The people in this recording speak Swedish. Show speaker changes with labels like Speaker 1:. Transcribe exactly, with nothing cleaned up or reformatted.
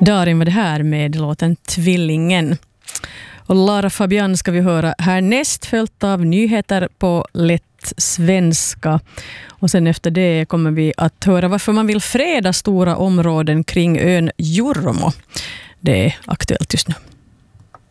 Speaker 1: Darin var det här med låten Tvillingen. Och Lara Fabian ska vi höra härnäst, följt av nyheter på lätt svenska. Och sen efter det kommer vi att höra varför man vill freda stora områden kring ön Jurmo. Det är aktuellt just nu.